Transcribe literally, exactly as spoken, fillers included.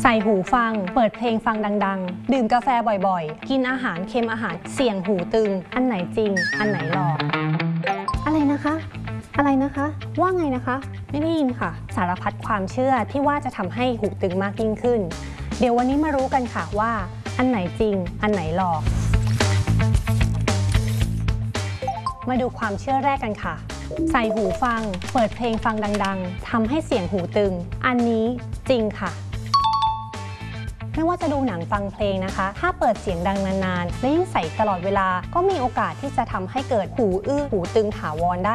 ส่หูฟังเปิดเพลงฟังดังๆดื่มกาแฟบ่อยๆกินอาหารเค็มอาหารเสี่ยงหูตึงอันไหนจริงอันไหนหลอกอะไรนะคะอะไรนะคะว่าไงนะคะไม่ได้ยินค่ะสารพัดความเชื่อที่ว่าจะทำให้หูตึงมากยิ่งขึ้นเดี๋ยววันนี้มารู้กันค่ะว่าอันไหนจริงอันไหนหลอกมาดูความเชื่อแรกกันค่ะใส่หูฟังเปิดเพลงฟังดังๆทำให้เสียงหูตึงอันนี้จริงค่ะไม่ว่าจะดูหนังฟังเพลงนะคะถ้าเปิดเสียงดังนานๆและยิ่งใส่ตลอดเวลาก็มีโอกาสที่จะทำให้เกิดหูอื้อหูตึงถาวรได้